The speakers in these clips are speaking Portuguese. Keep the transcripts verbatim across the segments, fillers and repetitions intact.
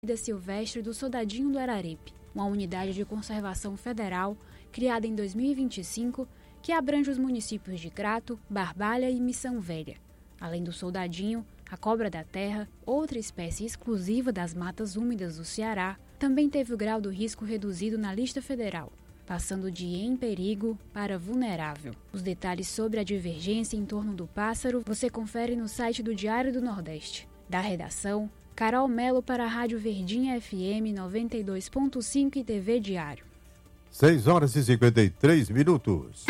Vida Silvestre do Soldadinho do Araripe, uma unidade de conservação federal criada em dois mil e vinte e cinco que abrange os municípios de Crato, Barbalha e Missão Velha. Além do soldadinho, a cobra da terra, outra espécie exclusiva das matas úmidas do Ceará, também teve o grau do risco reduzido na lista federal, passando de em perigo para vulnerável. Os detalhes sobre a divergência em torno do pássaro você confere no site do Diário do Nordeste. Da redação, Carol Melo para a Rádio Verdinha F M noventa e dois ponto cinco e T V Diário. seis horas e cinquenta e três minutos.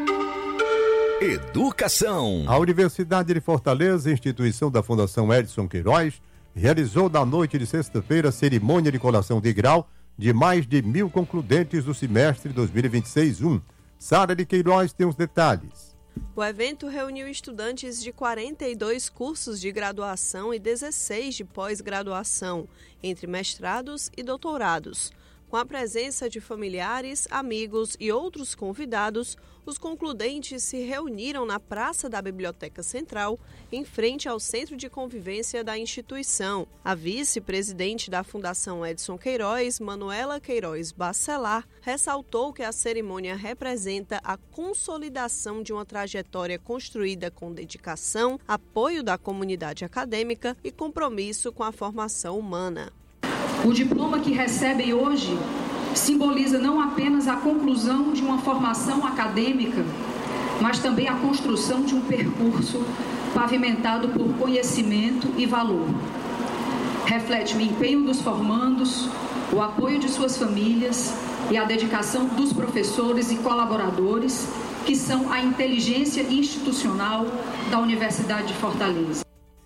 Educação. A Universidade de Fortaleza, instituição da Fundação Edson Queiroz, realizou na noite de sexta-feira a cerimônia de colação de grau de mais de mil concludentes do semestre dois mil e vinte e seis um. Sara de Queiroz tem os detalhes. O evento reuniu estudantes de quarenta e dois cursos de graduação e dezesseis de pós-graduação, entre mestrados e doutorados. Com a presença de familiares, amigos e outros convidados, os concludentes se reuniram na Praça da Biblioteca Central, em frente ao Centro de Convivência da instituição. A vice-presidente da Fundação Edson Queiroz, Manuela Queiroz Bacelar, ressaltou que a cerimônia representa a consolidação de uma trajetória construída com dedicação, apoio da comunidade acadêmica e compromisso com a formação humana. O diploma que recebem hoje simboliza não apenas a conclusão de uma formação acadêmica, mas também a construção de um percurso pavimentado por conhecimento e valor. Reflete o empenho dos formandos, o apoio de suas famílias e a dedicação dos professores e colaboradores, que são a inteligência institucional da Universidade de Fortaleza.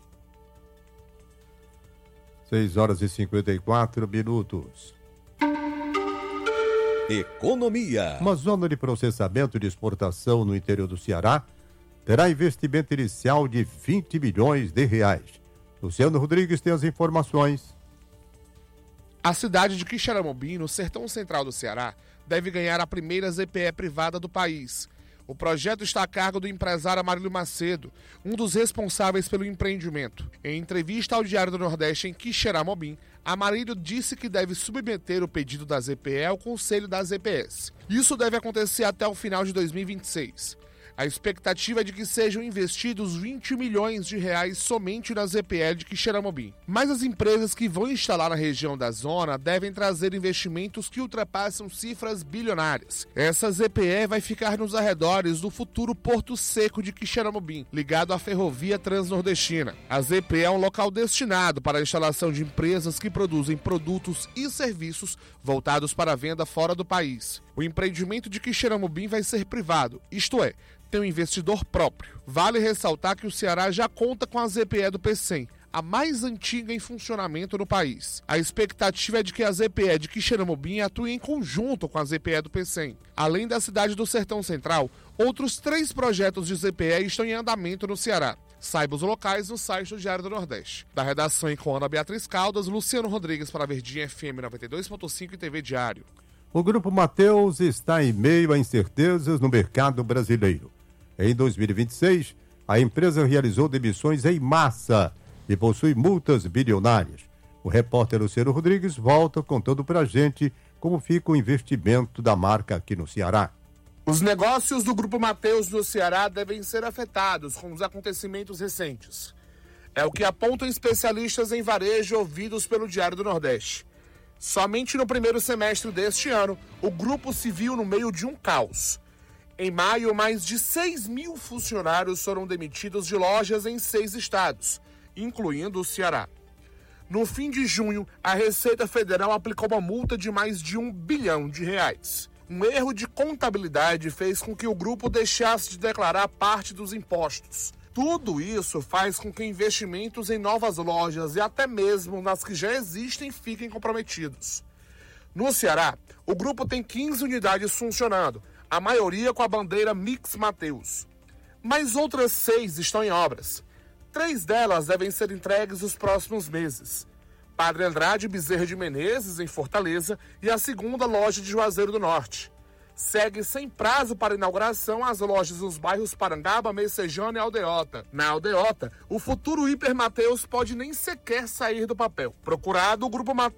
seis horas e cinquenta e quatro minutos. Economia. Uma zona de processamento de exportação no interior do Ceará terá investimento inicial de vinte milhões de reais. Luciano Rodrigues tem as informações. A cidade de Quixeramobim, no sertão central do Ceará, deve ganhar a primeira Z P E privada do país. O projeto está a cargo do empresário Amarílio Macedo, um dos responsáveis pelo empreendimento. Em entrevista ao Diário do Nordeste em Quixeramobim, Amarílio disse que deve submeter o pedido da Z P E ao Conselho da Z P S. Isso deve acontecer até o final de dois mil e vinte e seis. A expectativa é de que sejam investidos vinte milhões de reais somente na Z P E de Quixeramobim. Mas as empresas que vão instalar na região da zona devem trazer investimentos que ultrapassam cifras bilionárias. Essa Z P E vai ficar nos arredores do futuro Porto Seco de Quixeramobim, ligado à ferrovia transnordestina. A Z P E é um local destinado para a instalação de empresas que produzem produtos e serviços voltados para a venda fora do país. O empreendimento de Quixeramobim vai ser privado, isto é, tem um investidor próprio. Vale ressaltar que o Ceará já conta com a Z P E do Pecém, a mais antiga em funcionamento no país. A expectativa é de que a Z P E de Quixeramobim atue em conjunto com a Z P E do Pecém. Além da cidade do Sertão Central, outros três projetos de Z P E estão em andamento no Ceará. Saiba os locais no site do Diário do Nordeste. Da redação em com Ana Beatriz Caldas, Luciano Rodrigues para a Verdinha F M noventa e dois ponto cinco e T V Diário. O Grupo Mateus está em meio a incertezas no mercado brasileiro. Em dois mil e vinte e seis, a empresa realizou demissões em massa e possui multas bilionárias. O repórter Luciano Rodrigues volta contando pra gente como fica o investimento da marca aqui no Ceará. Os negócios do Grupo Mateus no Ceará devem ser afetados com os acontecimentos recentes. É o que apontam especialistas em varejo ouvidos pelo Diário do Nordeste. Somente no primeiro semestre deste ano, o grupo se viu no meio de um caos. Em maio, mais de seis mil funcionários foram demitidos de lojas em seis estados, incluindo o Ceará. No fim de junho, a Receita Federal aplicou uma multa de mais de um bilhão de reais. Um erro de contabilidade fez com que o grupo deixasse de declarar parte dos impostos. Tudo isso faz com que investimentos em novas lojas e até mesmo nas que já existem fiquem comprometidos. No Ceará, o grupo tem quinze unidades funcionando, a maioria com a bandeira Mix Mateus. Mas outras seis estão em obras. Três delas devem ser entregues nos próximos meses. Padre Andrade Bezerra de Menezes, em Fortaleza, e a segunda loja de Juazeiro do Norte. Segue sem prazo para inauguração as lojas nos bairros Parangaba, Messejana e Aldeota. Na Aldeota, o futuro Hiper Mateus pode nem sequer sair do papel. Procurado, o Grupo Mateus